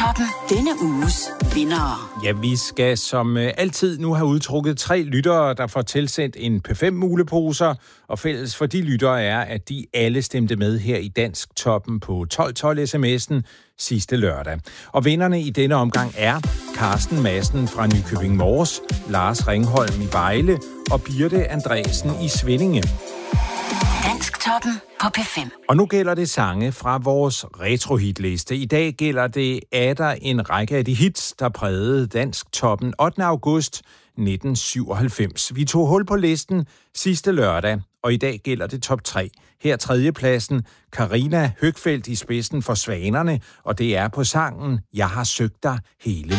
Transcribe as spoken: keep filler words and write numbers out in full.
Toppen. Denne uges vindere. Ja, vi skal som altid nu have udtrukket tre lyttere, der får tilsendt en P fem muleposer, og fælles for de lyttere er, at de alle stemte med her i Dansk Toppen på tolv tolv sms'en sidste lørdag. Og vinderne i denne omgang er Carsten Madsen fra Nykøbing Mors, Lars Ringholm i Vejle og Birte Andresen i Svindinge. Dansk Toppen på P fem. Og nu gælder det sange fra vores retrohitliste. I dag gælder det atter en række af de hits, der prægede Dansk Toppen ottende august nitten syvoghalvfems. Vi tog hul på listen sidste lørdag, og i dag gælder det top tre. Her tredjepladsen, Karina Høgfeldt i spidsen for Svanerne, og det er på sangen Jeg har søgt dig hele